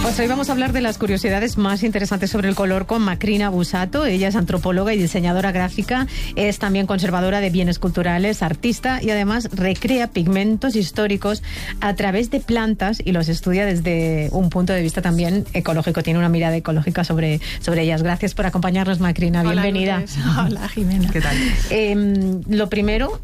Pues hoy vamos a hablar de las curiosidades más interesantes sobre el color con Macrina Busato. Ella es antropóloga y diseñadora gráfica, es también conservadora de bienes culturales, artista y además recrea pigmentos históricos a través de plantas y los estudia desde un punto de vista también ecológico. Tiene una mirada ecológica sobre ellas. Gracias por acompañarnos, Macrina. Bienvenida. Hola, Jimena. ¿Qué tal? Lo primero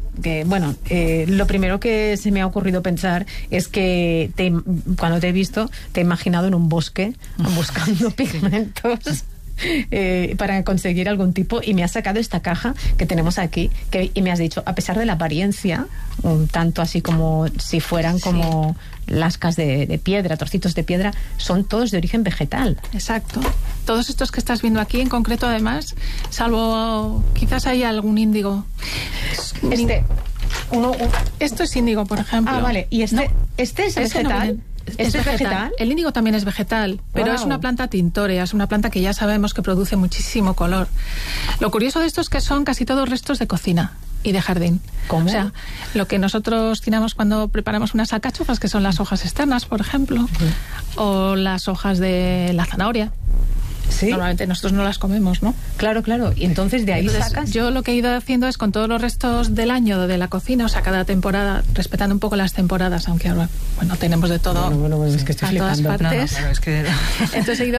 que se me ha ocurrido pensar es que cuando te he visto te he imaginado en un bosque buscando pigmentos para conseguir algún tipo, y me has sacado esta caja que tenemos aquí y me has dicho, a pesar de la apariencia, un tanto así como si fueran como lascas de piedra, trocitos de piedra, son todos de origen vegetal. Exacto. Todos estos que estás viendo aquí, en concreto, además, salvo quizás hay algún índigo. Esto es índigo, por ejemplo. Ah, vale. ¿Y este es vegetal? ¿Este es vegetal? El índigo también es vegetal, pero es una planta tintórea, es una planta que ya sabemos que produce muchísimo color. Lo curioso de esto es que son casi todos restos de cocina y de jardín. ¿Cómo? O sea, lo que nosotros tiramos cuando preparamos unas alcachofas, que son las hojas externas, por ejemplo, o las hojas de la zanahoria. ¿Sí? Normalmente nosotros no las comemos, ¿no? Claro. Y entonces de ahí sacas. Yo lo que he ido haciendo es con todos los restos del año de la cocina, o sea, cada temporada, respetando un poco las temporadas, aunque ahora, tenemos de todo Es que estoy a todas flipando. partes. Claro, es que... Entonces he ido